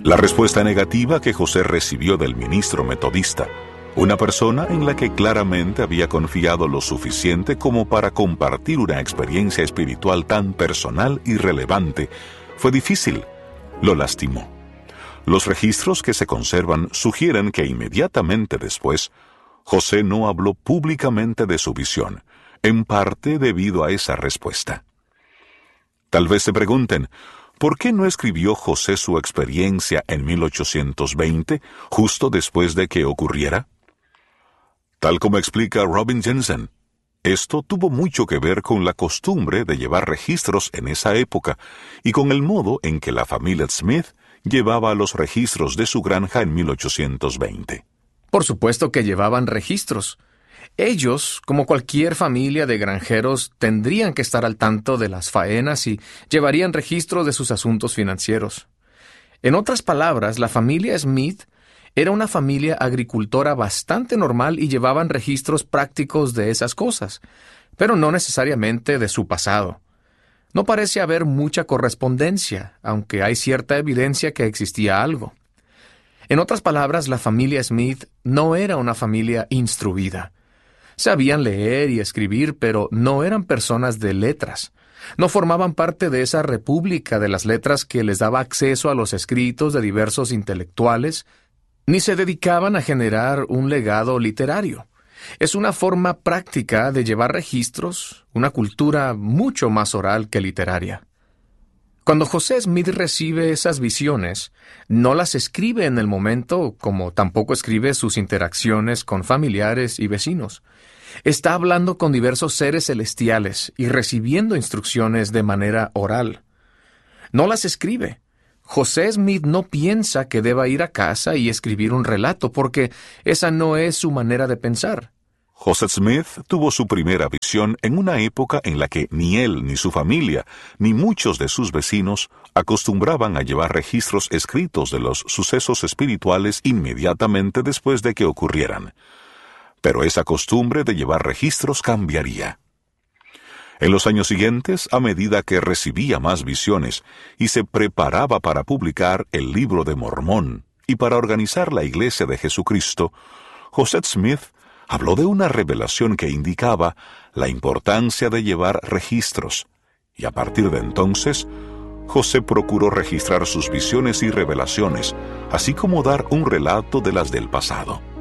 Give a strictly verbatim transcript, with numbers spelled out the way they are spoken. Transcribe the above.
La respuesta negativa que José recibió del ministro metodista, una persona en la que claramente había confiado lo suficiente como para compartir una experiencia espiritual tan personal y relevante, fue difícil, lo lastimó. Los registros que se conservan sugieren que inmediatamente después, José no habló públicamente de su visión, en parte debido a esa respuesta. Tal vez se pregunten, ¿por qué no escribió José su experiencia en mil ochocientos veinte, justo después de que ocurriera? Tal como explica Robin Jensen, esto tuvo mucho que ver con la costumbre de llevar registros en esa época y con el modo en que la familia Smith llevaba los registros de su granja en mil ochocientos veinte. Por supuesto que llevaban registros. Ellos, como cualquier familia de granjeros, tendrían que estar al tanto de las faenas y llevarían registro de sus asuntos financieros. En otras palabras, la familia Smith era una familia agricultora bastante normal y llevaban registros prácticos de esas cosas, pero no necesariamente de su pasado. No parece haber mucha correspondencia, aunque hay cierta evidencia que existía algo. En otras palabras, la familia Smith no era una familia instruida. Sabían leer y escribir, pero no eran personas de letras. No formaban parte de esa república de las letras que les daba acceso a los escritos de diversos intelectuales, ni se dedicaban a generar un legado literario. Es una forma práctica de llevar registros, una cultura mucho más oral que literaria. Cuando José Smith recibe esas visiones, no las escribe en el momento, como tampoco escribe sus interacciones con familiares y vecinos. Está hablando con diversos seres celestiales y recibiendo instrucciones de manera oral. No las escribe. José Smith no piensa que deba ir a casa y escribir un relato, porque esa no es su manera de pensar. José Smith tuvo su primera visión en una época en la que ni él, ni su familia, ni muchos de sus vecinos acostumbraban a llevar registros escritos de los sucesos espirituales inmediatamente después de que ocurrieran. Pero esa costumbre de llevar registros cambiaría. En los años siguientes, a medida que recibía más visiones y se preparaba para publicar el Libro de Mormón y para organizar la Iglesia de Jesucristo, José Smith habló de una revelación que indicaba la importancia de llevar registros, y a partir de entonces, José procuró registrar sus visiones y revelaciones, así como dar un relato de las del pasado.